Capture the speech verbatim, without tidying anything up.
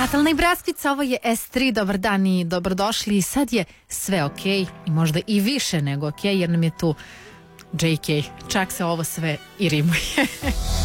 Fatalna i Braskvica, ovo je es tri, dobar dan i dobrodošli. Sad je sve okej i možda i više nego okej jer nam je tu džej kej. Čak se ovo sve i rimuje.